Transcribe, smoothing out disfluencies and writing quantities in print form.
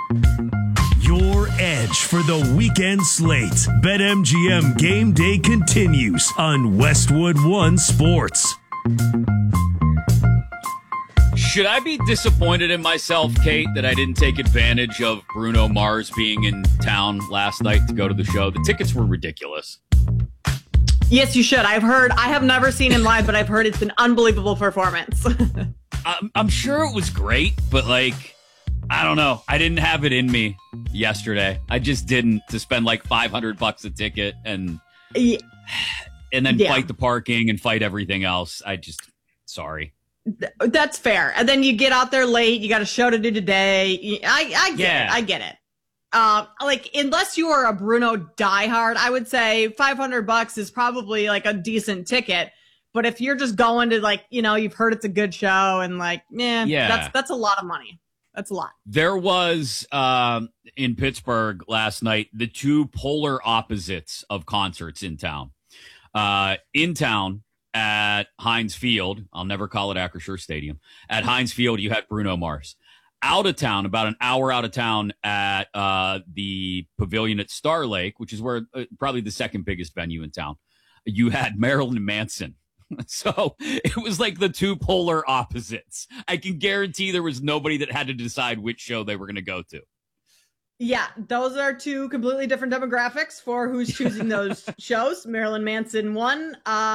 Your edge for the weekend slate. BetMGM Game Day continues on Westwood One Sports. Should I be disappointed in myself, Kate, that I didn't take advantage of Bruno Mars being in town last night to go to the show? The tickets were ridiculous. Yes, you should. I have never seen him live, but I've heard it's an unbelievable performance. I'm sure it was great, but I don't know. I didn't have it in me yesterday. I just didn't, to spend like $500 a ticket and then fight the parking and fight everything else. Sorry. That's fair. And then you get out there late. You got a show to do today. I get it. Unless you are a Bruno diehard, I would say $500 is probably like a decent ticket. But if you're just going to you've heard it's a good show and that's a lot of money. That's a lot. There was in Pittsburgh last night the two polar opposites of concerts in town. In town at Heinz Field, I'll never call it Acrisure Stadium. At Heinz Field, you had Bruno Mars. Out of town, about an hour out of town, at the Pavilion at Star Lake, which is where probably the second biggest venue in town, you had Marilyn Manson. So it was like the two polar opposites. I can guarantee there was nobody that had to decide which show they were going to go to. Yeah, those are two completely different demographics for who's choosing those shows. Marilyn Manson won.